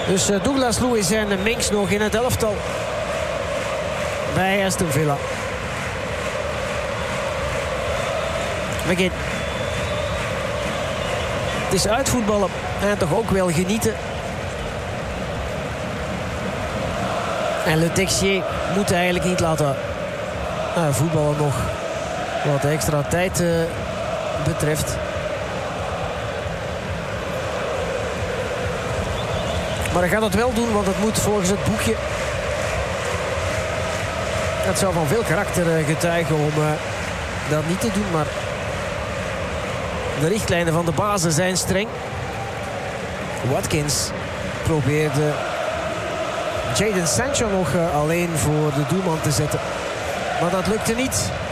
Dus Douglas Luiz en Minks nog in het elftal bij Aston Villa. McGinn. Het is uitvoetballen en toch ook wel genieten. En Le Texier moet eigenlijk niet laten voetballen nog wat de extra tijd betreft. Maar hij gaat het wel doen, want het moet volgens het boekje. Het zou van veel karakter getuigen om dat niet te doen, maar de richtlijnen van de bazen zijn streng. Watkins probeerde Jadon Sancho nog alleen voor de doelman te zetten. Maar dat lukte niet.